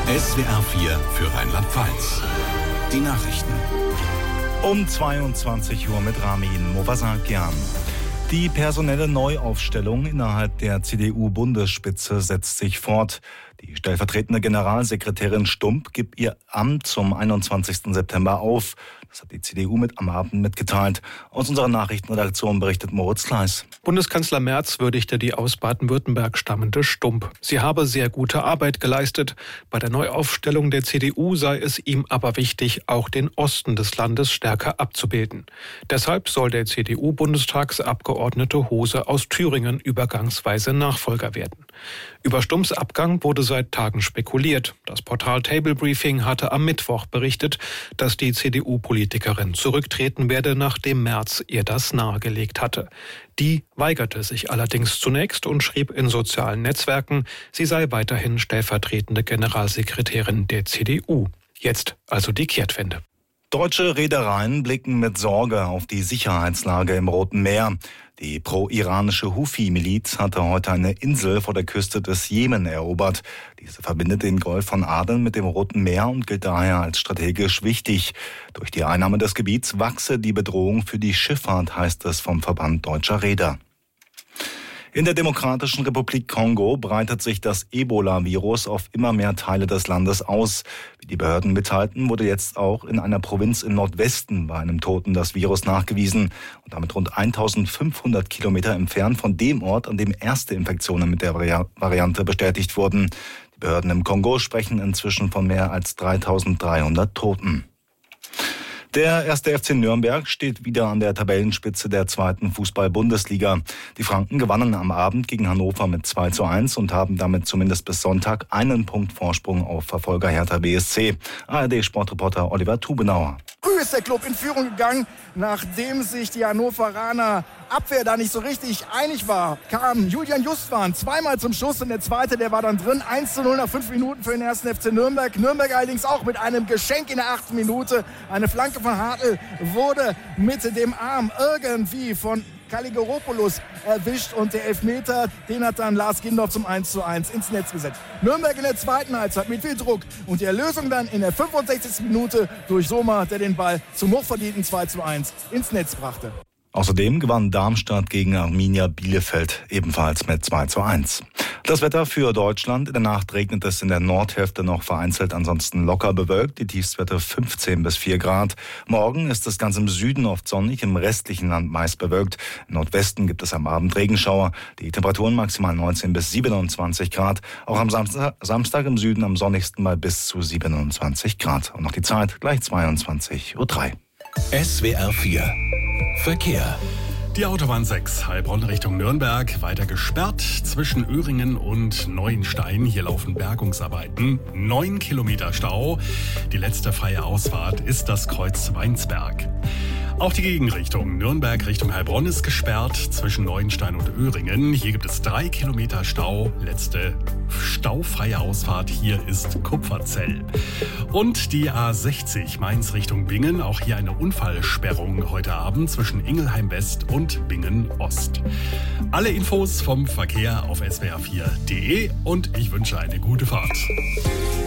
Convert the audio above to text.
SWR 4 für Rheinland-Pfalz. Die Nachrichten. Um 22 Uhr mit Ramin Movasakian. Die personelle Neuaufstellung innerhalb der CDU-Bundesspitze setzt sich fort. Die stellvertretende Generalsekretärin Stumpp gibt ihr Amt zum 21. September auf. Das hat die CDU am Abend mitgeteilt. Aus unserer Nachrichtenredaktion berichtet Moritz Kleis. Bundeskanzler Merz würdigte die aus Baden-Württemberg stammende Stumpp. Sie habe sehr gute Arbeit geleistet. Bei der Neuaufstellung der CDU sei es ihm aber wichtig, auch den Osten des Landes stärker abzubilden. Deshalb soll der CDU-Bundestagsabgeordnete Hose aus Thüringen übergangsweise Nachfolger werden. Über Stumpps Abgang wurde seit Tagen spekuliert. Das Portal Table Briefing hatte am Mittwoch berichtet, dass die CDU-Politikerin zurücktreten werde, nachdem Merz ihr das nahegelegt hatte. Die weigerte sich allerdings zunächst und schrieb in sozialen Netzwerken, sie sei weiterhin stellvertretende Generalsekretärin der CDU. Jetzt also die Kehrtwende. Deutsche Reedereien blicken mit Sorge auf die Sicherheitslage im Roten Meer. Die pro-iranische Houthi-Miliz hatte heute eine Insel vor der Küste des Jemen erobert. Diese verbindet den Golf von Aden mit dem Roten Meer und gilt daher als strategisch wichtig. Durch die Einnahme des Gebiets wachse die Bedrohung für die Schifffahrt, heißt es vom Verband Deutscher Reeder. In der Demokratischen Republik Kongo breitet sich das Ebola-Virus auf immer mehr Teile des Landes aus. Wie die Behörden mitteilten, wurde jetzt auch in einer Provinz im Nordwesten bei einem Toten das Virus nachgewiesen und damit rund 1500 Kilometer entfernt von dem Ort, an dem erste Infektionen mit der Variante bestätigt wurden. Die Behörden im Kongo sprechen inzwischen von mehr als 3300 Toten. Der 1. FC Nürnberg steht wieder an der Tabellenspitze der 2. Fußball-Bundesliga. Die Franken gewannen am Abend gegen Hannover mit 2:1 und haben damit zumindest bis Sonntag einen Punkt Vorsprung auf Verfolger Hertha BSC. ARD-Sportreporter Oliver Tubenauer. Früh ist der Club in Führung gegangen, nachdem sich die Hannoveraner Abwehr da nicht so richtig einig war, kam Julian Justwan zweimal zum Schuss und der zweite, der war dann drin. 1:0 nach 5 Minuten für den 1. FC Nürnberg. Nürnberg allerdings auch mit einem Geschenk in der 8. Minute. Eine Flanke von Hartl wurde mit dem Arm irgendwie von Kaligeropoulos erwischt und der Elfmeter, den hat dann Lars Gindorf zum 1:1 ins Netz gesetzt. Nürnberg in der zweiten Halbzeit mit viel Druck und die Erlösung dann in der 65. Minute durch Sommer, der den Ball zum hochverdienten 2:1 ins Netz brachte. Außerdem gewann Darmstadt gegen Arminia Bielefeld ebenfalls mit 2:1. Das Wetter für Deutschland. In der Nacht regnet es in der Nordhälfte noch vereinzelt, ansonsten locker bewölkt. Die Tiefstwerte 15 bis 4 Grad. Morgen ist es ganz im Süden oft sonnig, im restlichen Land meist bewölkt. Im Nordwesten gibt es am Abend Regenschauer. Die Temperaturen maximal 19 bis 27 Grad. Auch am Samstag im Süden am sonnigsten mal bis zu 27 Grad. Und noch die Zeit gleich 22:03 Uhr. SWR 4 Verkehr. Die Autobahn 6, Heilbronn Richtung Nürnberg, weiter gesperrt zwischen Öhringen und Neuenstein. Hier laufen Bergungsarbeiten. 9 Kilometer Stau. Die letzte freie Ausfahrt ist das Kreuz Weinsberg. Auch die Gegenrichtung Nürnberg Richtung Heilbronn ist gesperrt zwischen Neuenstein und Öhringen. Hier gibt es 3 Kilometer Stau. Letzte staufreie Ausfahrt hier ist Kupferzell. Und die A60 Mainz Richtung Bingen. Auch hier eine Unfallsperrung heute Abend zwischen Ingelheim West und Bingen Ost. Alle Infos vom Verkehr auf swr4.de und ich wünsche eine gute Fahrt.